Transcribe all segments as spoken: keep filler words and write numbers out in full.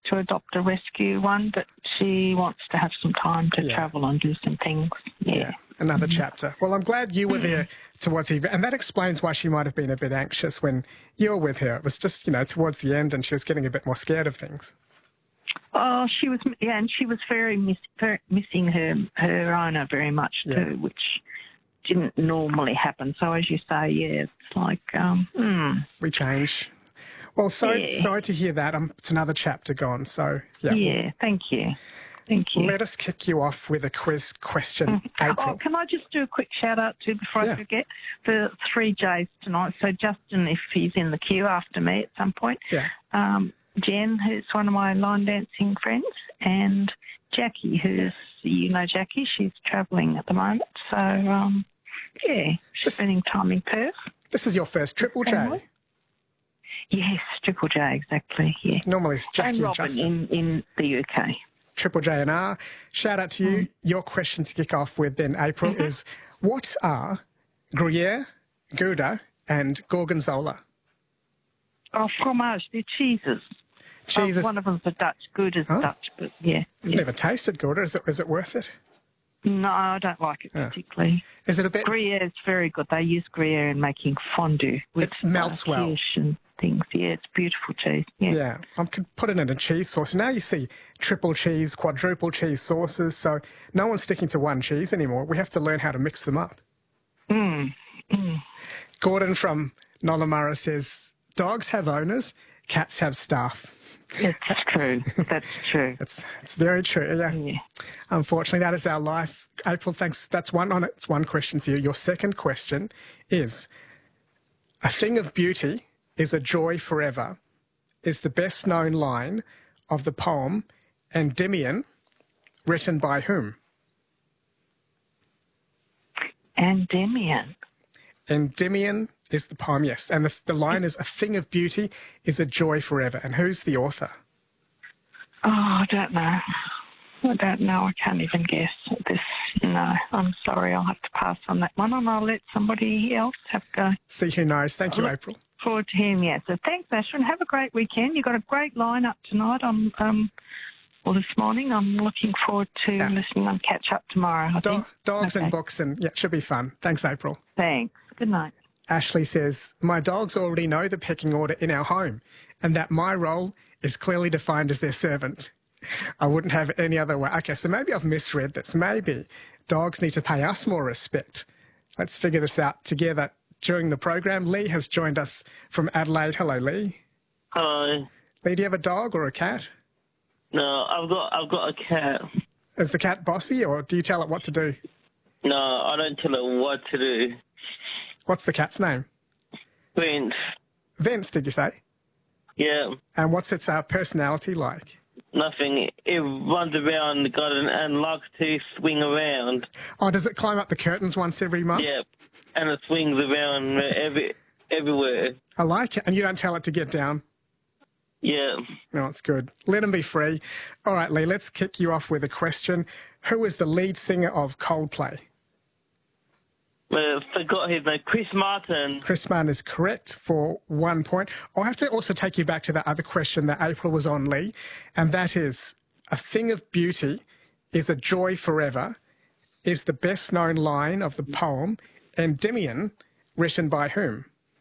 to adopt a rescue one, but she wants to have some time to Yeah. travel and do some things. Yeah. Yeah, another chapter. Well, I'm glad you were there towards the end, and that explains why she might have been a bit anxious when you were with her. It was just, you know, towards the end, and she was getting a bit more scared of things. Oh, she was, yeah, and she was very, miss, very missing her her owner very much Yeah. too, which didn't normally happen. So as you say, yeah, it's like, um, hmm. We change. Well, sorry, Yeah. sorry to hear that. Um, it's another chapter gone. So yeah, Yeah, thank you. Thank you. let us kick you off with a quiz question, April. Oh, can I just do a quick shout out too before Yeah. I forget? The three J's tonight. So Justin, if he's in the queue after me at some point. Yeah. Um, Jen, who's one of my line dancing friends, and Jackie, who's, you know Jackie, she's travelling at the moment. So, um, yeah, she's This- spending time in Perth. This is your first Triple J. Family. Yes, Triple J, exactly, yeah. Normally it's Jackie and and, Robin Justin. in, in the U K. Triple J and R. Shout out to you. Mm. Your question to kick off with then, April, Mm-hmm. is what are Gruyere, Gouda, and Gorgonzola? Oh, fromage, they're cheeses. Cheeses. Oh, one of them's a Dutch, good as Oh. Dutch, but yeah. I've yeah. never tasted Gouda. Is it, is it worth it? No, I don't like it particularly. Is it a bit... Gruyere is very good. They use Gruyere in making fondue with It melts uh, well. quiche and things. Yeah, it's beautiful cheese. Yeah. Yeah, I could put it in a cheese sauce. Now you see triple cheese, quadruple cheese sauces, so no one's sticking to one cheese anymore. We have to learn how to mix them up. Mm. Mm. Gordon from Nollamurra says, dogs have owners, cats have staff. It's true. That's true. It's, it's very true, yeah. Yeah. Unfortunately, that is our life. April, thanks. That's one on it. It's one question for you. Your second question is, a thing of beauty is a joy forever is the best known line of the poem Endymion, written by whom? Endymion. Endymion is the poem, yes. And the, the line is, a thing of beauty is a joy forever. And who's the author? Oh, I don't know. I don't know. I can't even guess this. No, I'm sorry. I'll have to pass on that one, and I'll let somebody else have a go. See who knows. Thank you, Look April. Forward to hearing, yeah. So thanks, Ashwin. Have a great weekend. You've got a great lineup tonight. I'm, um, well, this morning. I'm looking forward to Yeah. listening on Catch Up tomorrow, I Do- think. dogs Okay. and books, and yeah, it should be fun. Thanks, April. Thanks. Good night. Ashley says, my dogs already know the pecking order in our home and that my role is clearly defined as their servant. I wouldn't have it any other way. Okay, so maybe I've misread this. Maybe dogs need to pay us more respect. Let's figure this out together during the program. Lee has joined us from Adelaide. Hello, Lee. Hello. Lee, do you have a dog or a cat? No, I've got I've got a cat. Is the cat bossy or do you tell it what to do? No, I don't tell it what to do. What's the cat's name? Vince. Vince, did you say? Yeah, And what's its uh, personality like? nothing. It runs around the garden and likes to swing around. Oh, does it climb up the curtains once every month? Yeah, and it swings around every everywhere. I like it. And you don't tell it to get down? Yeah. No, it's good. Let him be free. All right, Lee, let's kick you off with a question. Who is the lead singer of Coldplay? But I forgot his name. Chris Martin. Chris Martin is correct for one point. I'll have to also take you back to that other question that April was on, Lee, and that is, a thing of beauty is a joy forever is the best known line of the poem Endymion, written by whom?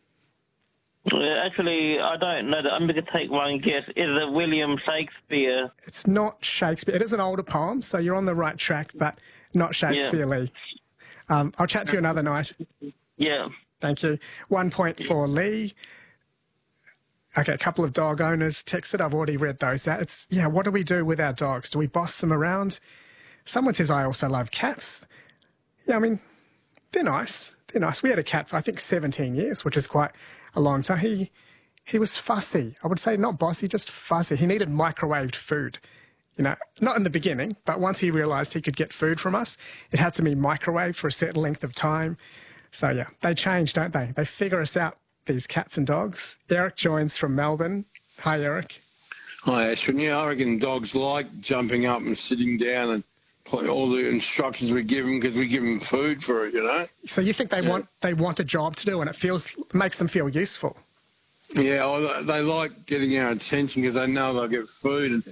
Uh, Actually, I don't know that. I'm going to take one guess. Is it William Shakespeare? It's not Shakespeare. It is an older poem, so you're on the right track, but not Shakespeare, Lee. Um, I'll chat to you another night. Yeah. Thank you. One point for Lee. Okay, a couple of dog owners texted. I've already read those out. It's, yeah, what do we do with our dogs? Do we boss them around? Someone says, I also love cats. Yeah, I mean, they're nice. They're nice. We had a cat for, I think, seventeen years, which is quite a long time. He, he was fussy. I would say not bossy, just fussy. He needed microwaved food. You know, not in the beginning, but once he realised he could get food from us, it had to be microwaved for a certain length of time. So, yeah, they change, don't they? They figure us out, these cats and dogs. Eric joins from Melbourne. Hi, Eric. Hi, Ashwin. Yeah, I reckon dogs like jumping up and sitting down and play all the instructions we give them because we give them food for it, you know? So you think they Yeah. want they want a job to do and it feels makes them feel useful? Yeah, well, they like getting our attention because they know they'll get food. And